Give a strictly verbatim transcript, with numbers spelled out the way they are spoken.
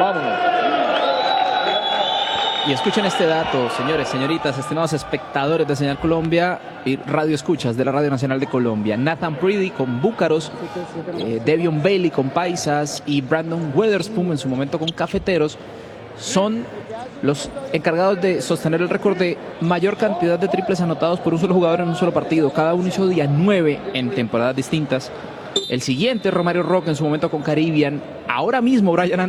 Vámonos. Y escuchen este dato, señores, señoritas, estimados espectadores de Señal Colombia y Radio Escuchas de la Radio Nacional de Colombia. Nathan Pretty con Búcaros, eh, Devion Bailey con Paisas y Brandon Weatherspoon en su momento con Cafeteros son los encargados de sostener el récord de mayor cantidad de triples anotados por un solo jugador en un solo partido. Cada uno hizo día nueve en temporadas distintas. El siguiente, Romario Roque en su momento con Caribbean. Ahora mismo Brian